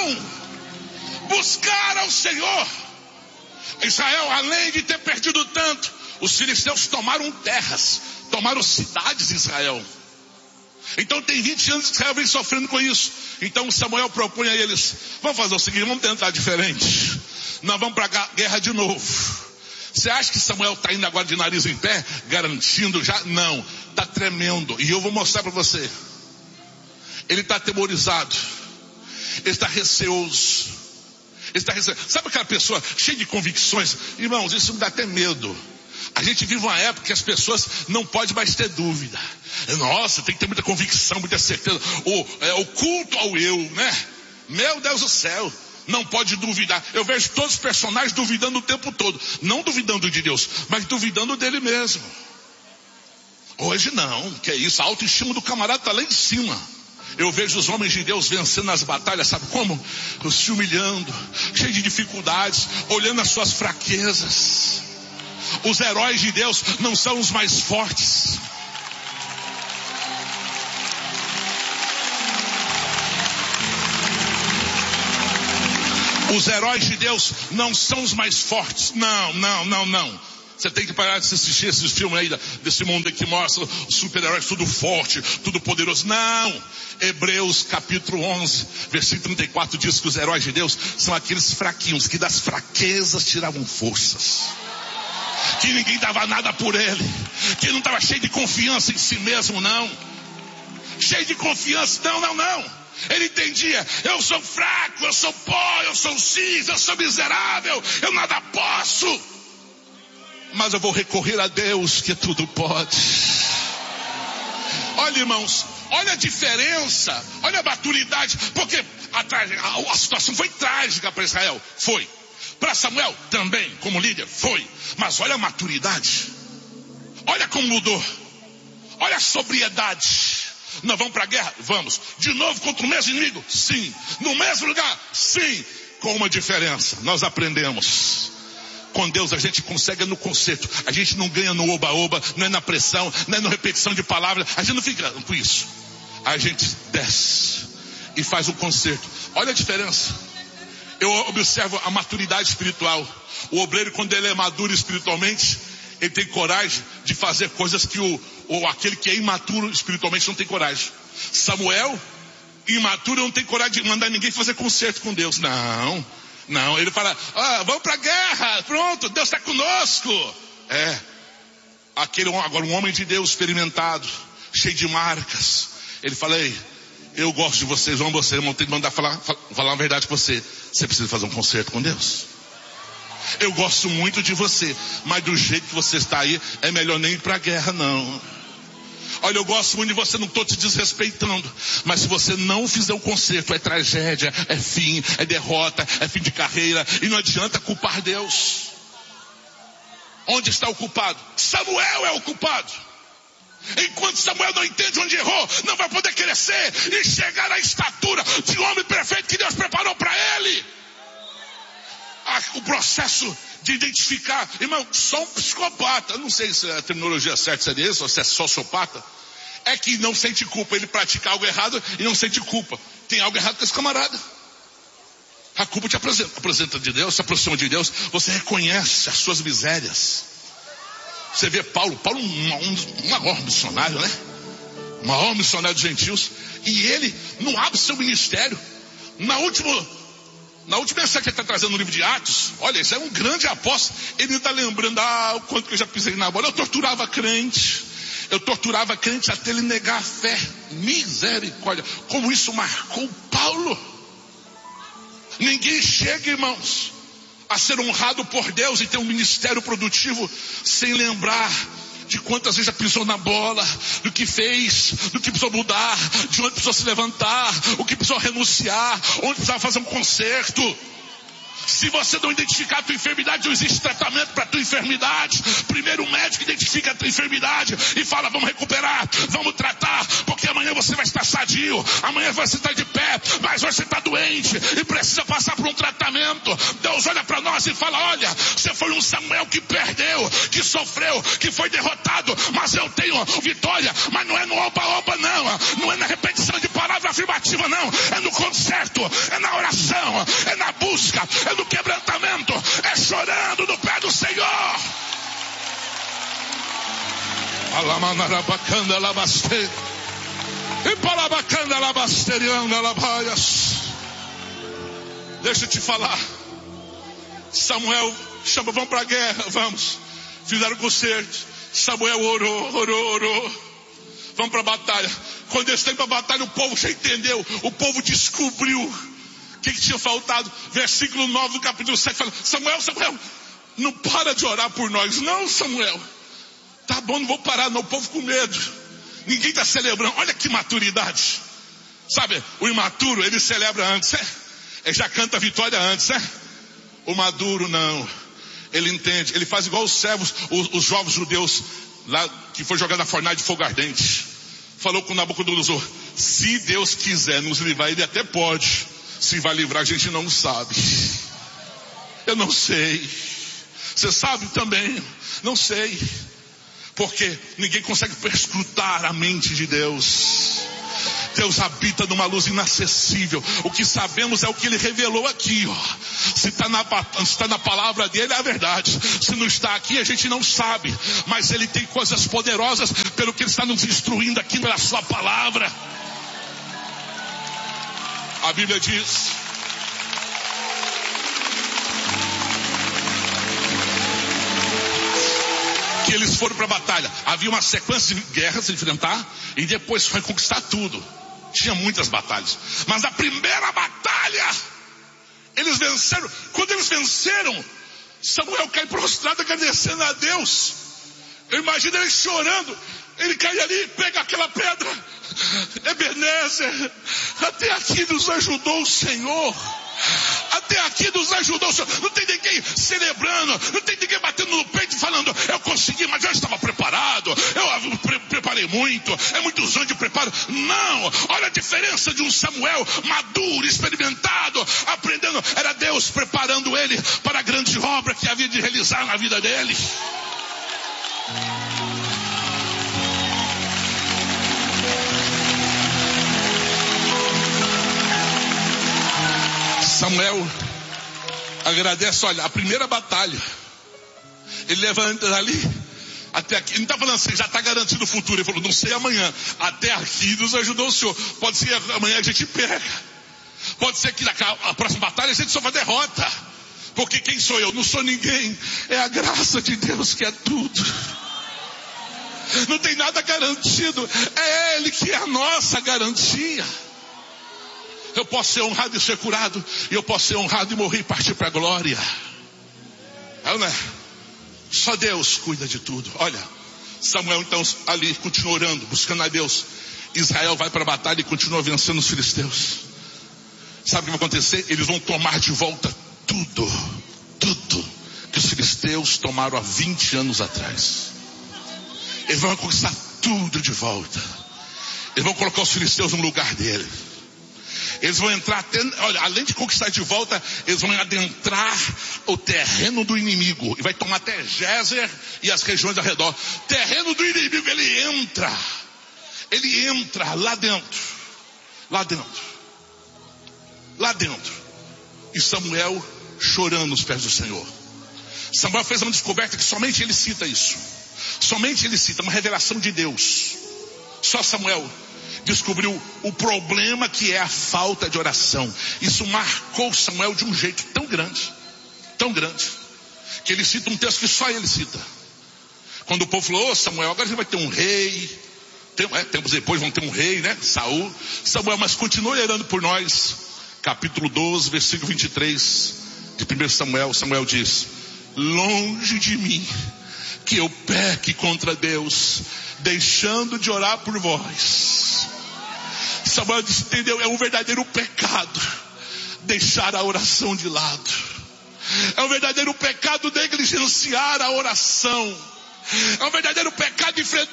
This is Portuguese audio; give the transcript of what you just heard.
buscar ao Senhor. Israel, além de ter perdido tanto, os filisteus tomaram terras, tomaram cidades de Israel. Então tem 20 anos que Israel vem sofrendo com isso. Então Samuel propõe a eles: vamos fazer o seguinte, vamos tentar diferente. Nós vamos para a guerra de novo. Você acha que Samuel está indo agora de nariz em pé, garantindo já? Não, está tremendo. E eu vou mostrar para você. Ele está atemorizado, ele está receoso. Sabe aquela pessoa cheia de convicções? Irmãos, isso me dá até medo. A gente vive uma época que as pessoas não podem mais ter dúvida. Nossa, tem que ter muita convicção, muita certeza. O culto ao eu, né? Meu Deus do céu, não pode duvidar. Eu vejo todos os personagens duvidando o tempo todo. Não duvidando de Deus, mas duvidando dele mesmo. Hoje não, que é isso, a autoestima do camarada está lá em cima. Eu vejo os homens de Deus vencendo nas batalhas, sabe como? Se humilhando, cheio de dificuldades, olhando as suas fraquezas. Os heróis de Deus não são os mais fortes. Os heróis de Deus não são os mais fortes. Não. Você tem que parar de assistir esses filmes aí desse mundo aí que mostra os super-heróis tudo forte, tudo poderoso. Não! Hebreus capítulo 11, versículo 34 diz que os heróis de Deus são aqueles fraquinhos que das fraquezas tiravam forças. Que ninguém dava nada por ele. Que não estava cheio de confiança em si mesmo, não. Cheio de confiança, não. Ele entendia: eu sou fraco, eu sou pó, eu sou cinza, eu sou miserável, eu nada posso. Mas eu vou recorrer a Deus que tudo pode. Olha, irmãos, olha a diferença, olha a maturidade. Porque a situação foi trágica para Israel, foi. Para Samuel também, como líder, foi. Mas olha a maturidade. Olha como mudou. Olha a sobriedade. Nós vamos para a guerra? Vamos. De novo contra o mesmo inimigo? Sim. No mesmo lugar? Sim. Com uma diferença. Nós aprendemos. Com Deus a gente consegue no conserto. A gente não ganha no oba-oba, não é na pressão, não é na repetição de palavras. A gente não fica com isso. A gente desce e faz o conserto. Olha a diferença. Eu observo a maturidade espiritual. O obreiro, quando ele é maduro espiritualmente, ele tem coragem de fazer coisas que aquele que é imaturo espiritualmente não tem coragem. Samuel, imaturo, não tem coragem de mandar ninguém fazer conserto com Deus. Não, ele fala: vamos para a guerra, pronto, Deus está conosco. Agora um homem de Deus experimentado, cheio de marcas. Ele fala: ei, eu gosto de vocês, vão ter que mandar falar a verdade com você. Você precisa fazer um conserto com Deus. Eu gosto muito de você, mas do jeito que você está aí, é melhor nem ir para a guerra, não. Olha, eu gosto muito de você, não estou te desrespeitando, mas se você não fizer o conserto, é tragédia, é fim, é derrota, é fim de carreira, e não adianta culpar Deus. Onde está o culpado? Samuel é o culpado. Enquanto Samuel não entende onde errou, não vai poder crescer e chegar à estatura de homem perfeito que Deus preparou para ele. O processo de identificar, irmão, só um psicopata, eu não sei se a terminologia certa seria isso, ou se é sociopata, é que não sente culpa. Ele pratica algo errado e não sente culpa. Tem algo errado com esse camarada. A culpa te apresenta de Deus, se aproxima de Deus, você reconhece as suas misérias. Você vê Paulo um maior missionário, né? O maior missionário dos gentios. E ele não abre seu ministério. Na última mensagem que ele está trazendo no livro de Atos, olha, isso é um grande apóstolo. Ele está lembrando, o quanto que eu já pisei na bola. Eu torturava crente até ele negar a fé. Misericórdia, como isso marcou Paulo. Ninguém chega, irmãos, a ser honrado por Deus e ter um ministério produtivo sem lembrar de quantas vezes já pisou na bola, do que fez, do que precisou mudar, de onde precisou se levantar, o que precisou renunciar, onde precisava fazer um conserto. Se você não identificar a tua enfermidade, não existe tratamento para a tua enfermidade. Primeiro o médico identifica a tua enfermidade e fala: vamos recuperar, vamos tratar, porque amanhã você vai estar sadio, amanhã você está de pé, mas hoje você está doente e precisa passar por um tratamento. Deus olha para nós e fala: olha, você foi um Samuel que perdeu, que sofreu, que foi derrotado, mas eu tenho vitória. Mas não é no oba-oba não, não é na repetição de palavra afirmativa não, é no conserto, é na oração, é na busca, é no quebrantamento, é chorando no pé do Senhor. Alamanarabacanda labaste e palabacanda labasterianda labaias. Deixa eu te falar. Samuel chama: vamos para a guerra, vamos. Fizeram concerto. Samuel orou. Vamos para a batalha. Quando eles têm para a batalha, o povo já entendeu. O povo descobriu o que tinha faltado. Versículo 9 do capítulo 7 fala: Samuel, não para de orar por nós. Não, Samuel. Tá bom, não vou parar não. O povo com medo. Ninguém está celebrando. Olha que maturidade. Sabe, o imaturo, ele celebra antes, ele já canta a vitória antes, O maduro não. Ele entende, ele faz igual os servos, os jovens judeus lá que foi jogado na fornalha de fogo ardente. Falou com Nabucodonosor: se Deus quiser nos livrar, ele até pode. Se vai livrar, a gente não sabe. Eu não sei. Você sabe também? Não sei. Porque ninguém consegue perscrutar a mente de Deus. Deus habita numa luz inacessível. O que sabemos é o que Ele revelou aqui, Se está na palavra dele, é a verdade. Se não está aqui, a gente não sabe. Mas Ele tem coisas poderosas pelo que Ele está nos instruindo aqui pela sua palavra. A Bíblia diz: que eles foram para a batalha. Havia uma sequência de guerras a enfrentar e depois foi conquistar tudo. Tinha muitas batalhas. Mas a primeira batalha, eles venceram. Quando eles venceram, Samuel cai prostrado agradecendo a Deus. Eu imagino ele chorando. Ele cai ali, pega aquela pedra. Ebenezer, até aqui nos ajudou o Senhor. Até aqui nos ajudou o Senhor. Não tem ninguém celebrando, não tem ninguém batendo no peito e falando: eu consegui, mas eu estava preparado, eu preparei muito, é muitos anos de preparo. Não, olha a diferença de um Samuel maduro, experimentado, aprendendo. Era Deus preparando ele para a grande obra que havia de realizar na vida dele. Samuel agradece. Olha, a primeira batalha, ele levanta dali até aqui. Ele não está falando assim: já está garantido o futuro. Ele falou: não sei amanhã, até aqui nos ajudou o Senhor. Pode ser amanhã a gente pega, pode ser que na próxima batalha a gente só vai derrota. Porque quem sou eu? Não sou ninguém. É a graça de Deus que é tudo. Não tem nada garantido. É Ele que é a nossa garantia. Eu posso ser honrado e ser curado, e eu posso ser honrado e morrer e partir para a glória. Não é? Só Deus cuida de tudo. Olha, Samuel então ali continua orando, buscando a Deus. Israel vai para a batalha e continua vencendo os filisteus. Sabe o que vai acontecer? Eles vão tomar de volta tudo que os filisteus tomaram há 20 anos atrás. Eles vão conquistar tudo de volta. Eles vão colocar os filisteus no lugar deles. Eles vão entrar, olha, além de conquistar de volta, eles vão adentrar o terreno do inimigo. E vai tomar até Gézer e as regiões ao redor. Terreno do inimigo, ele entra lá dentro. E Samuel chorando aos pés do Senhor. Samuel fez uma descoberta que somente ele cita isso. Somente ele cita uma revelação de Deus. Só Samuel descobriu o problema que é a falta de oração. Isso marcou Samuel de um jeito tão grande, que ele cita um texto que só ele cita. Quando o povo falou: Samuel, agora a gente vai ter um rei. Tempos depois vão ter um rei, Saul. Samuel, mas continue orando por nós. Capítulo 12, versículo 23 de 1 Samuel. Samuel diz: longe de mim que eu peque contra Deus, deixando de orar por vós. Samuel disse: entendeu? É um verdadeiro pecado deixar a oração de lado. É um verdadeiro pecado negligenciar a oração. É um verdadeiro pecado enfrentar